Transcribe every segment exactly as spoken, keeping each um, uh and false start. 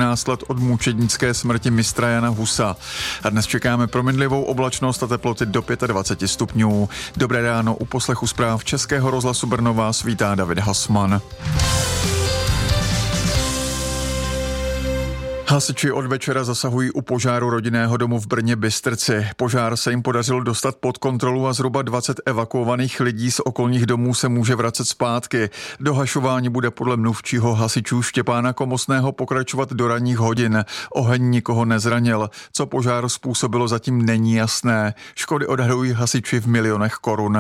čtrnáct let od mučednické smrti mistra Jana Husa. A dnes čekáme proměnlivou oblačnost a teploty do dvacet pět stupňů. Dobré ráno, u poslechu zpráv Českého rozhlasu Brno vás vítá David Hasman. Hasiči od večera zasahují u požáru rodinného domu v Brně Bystrci. Požár se jim podařilo dostat pod kontrolu a zhruba dvacet evakuovaných lidí z okolních domů se může vracet zpátky. Dohašování bude podle mluvčího hasičů Štěpána Komosného pokračovat do ranních hodin. Oheň nikoho nezranil. Co požár způsobilo, zatím není jasné. Škody odhadují hasiči v milionech korun.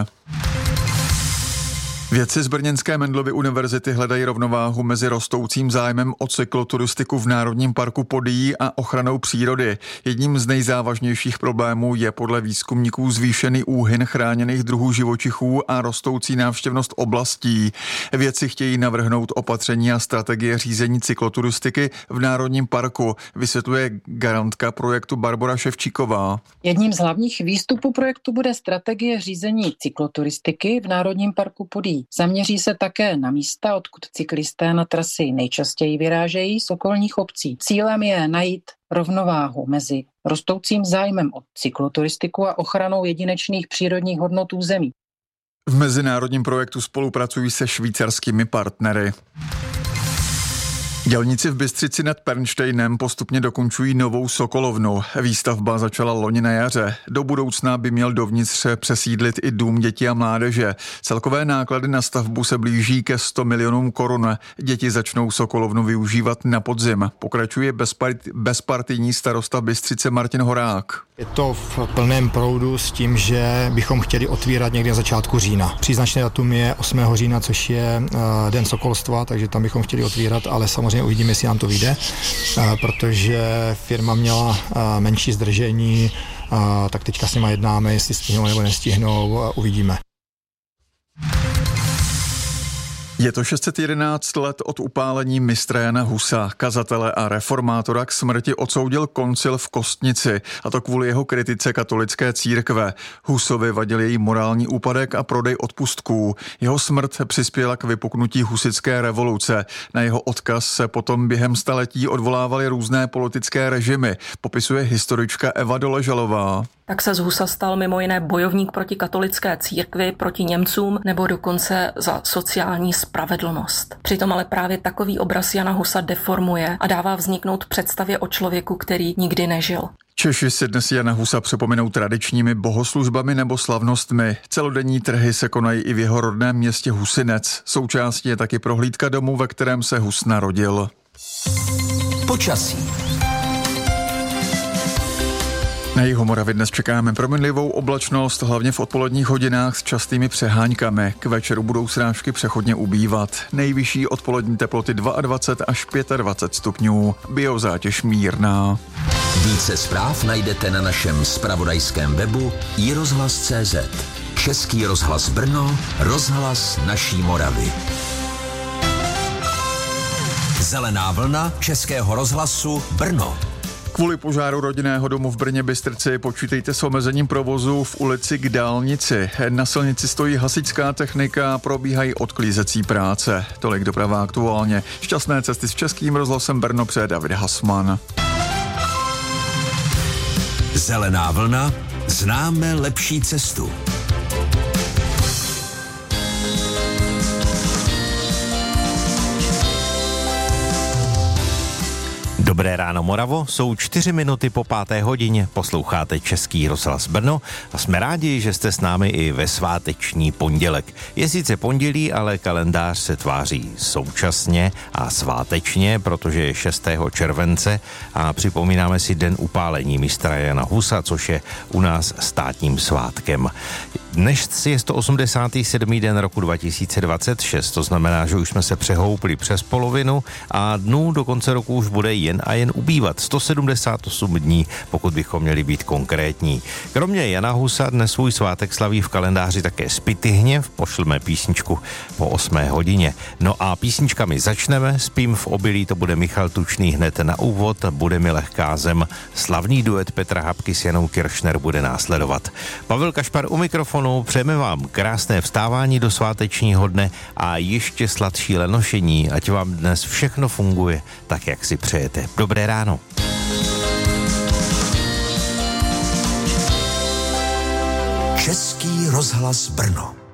Vědci z brněnské Mendelovy univerzity hledají rovnováhu mezi rostoucím zájmem o cykloturistiku v Národním parku Podyjí a ochranou přírody. Jedním z nejzávažnějších problémů je podle výzkumníků zvýšený úhyn chráněných druhů živočichů a rostoucí návštěvnost oblastí. Vědci chtějí navrhnout opatření a strategie řízení cykloturistiky v Národním parku, vysvětluje garantka projektu Barbora Ševčíková. Jedním z hlavních výstupů projektu bude strategie řízení cykloturistiky v Národním parku Podyjí. Zaměří se také na místa, odkud cyklisté na trasy nejčastěji vyrážejí z okolních obcí. Cílem je najít rovnováhu mezi rostoucím zájmem o cykloturistiku a ochranou jedinečných přírodních hodnot území. V mezinárodním projektu spolupracují se švýcarskými partnery. Dělníci v Bystřici nad Pernštejnem postupně dokončují novou sokolovnu. Výstavba začala loni na jaře. Do budoucna by měl dovnitř přesídlit i dům dětí a mládeže. Celkové náklady na stavbu se blíží ke sto milionům korun. Děti začnou sokolovnu využívat na podzim. Pokračuje bezpart- bezpartijní starosta Bystřice Martin Horák. Je to v plném proudu s tím, že bychom chtěli otvírat někdy na začátku října. Příznačné datum je osmého října, což je uh, den sokolstva, takže tam bychom chtěli otvírat, ale samozřejmě uvidíme, jestli nám to vyjde, uh, protože firma měla uh, menší zdržení, uh, tak teďka s nima jednáme, jestli stihnou nebo nestihnou, uh, uvidíme. Je to šest set jedenáct let od upálení mistra Jana Husa. Kazatele a reformátora k smrti odsoudil koncil v Kostnici, a to kvůli jeho kritice katolické církve. Husovi vadil její morální úpadek a prodej odpustků. Jeho smrt přispěla k vypuknutí husitské revoluce. Na jeho odkaz se potom během staletí odvolávaly různé politické režimy, popisuje historička Eva Doležalová. Tak se z Husa stal mimo jiné bojovník proti katolické církvi, proti Němcům nebo dokonce za sociální spravedlnost. Přitom ale právě takový obraz Jana Husa deformuje a dává vzniknout představě o člověku, který nikdy nežil. Češi si dnes Jana Husa připomenou tradičními bohoslužbami nebo slavnostmi. Celodenní trhy se konají i v jeho rodném městě Husinec. Součástí je taky prohlídka domu, ve kterém se Hus narodil. Počasí. Na jihu Moravy dnes čekáme proměnlivou oblačnost, hlavně v odpoledních hodinách s častými přeháňkami. K večeru budou srážky přechodně ubývat. Nejvyšší odpolední teploty dvacet dva až dvacet pět stupňů. Biozátěž mírná. Více zpráv najdete na našem zpravodajském webu i rozhlas tečka cé zet. Český rozhlas Brno, rozhlas naší Moravy. Zelená vlna Českého rozhlasu Brno. Kvůli požáru rodinného domu v Brně Bystrci počítejte s omezením provozu v ulici k dálnici. Na silnici stojí hasičská technika a probíhají odklízecí práce. Tolik doprava aktuálně. Šťastné cesty s Českým rozhlasem Brno přeje David Hasman. Zelená vlna, známe lepší cestu. Dobré ráno Moravo, jsou čtyři minuty po páté hodině, posloucháte Český rozhlas Brno a jsme rádi, že jste s námi i ve sváteční pondělek. Je sice pondělí, ale kalendář se tváří současně a svátečně, protože je šestého července a připomínáme si den upálení mistra Jana Husa, což je u nás státním svátkem. Dnes je sto osmdesátý sedmý den roku dva tisíce dvacet šest, to znamená, že už jsme se přehoupli přes polovinu a dnů do konce roku už bude jen a jen ubývat. sto sedmdesát osm dní, pokud bychom měli být konkrétní. Kromě Jana Husa dnes svůj svátek slaví v kalendáři také Spytyhněv, pošleme písničku po osmé hodině. No a písničkami začneme, Spím v obilí, to bude Michal Tučný hned na úvod, Bude mi lehká zem, slavný duet Petra Habky s Janou Kiršner bude následovat. Pavel Kašpar u mikrofonu, mikrofonu, přejeme vám krásné vstávání do svátečního dne a ještě sladší lenošení, ať vám dnes všechno funguje tak, jak si přejete. Dobré ráno. Český rozhlas Brno.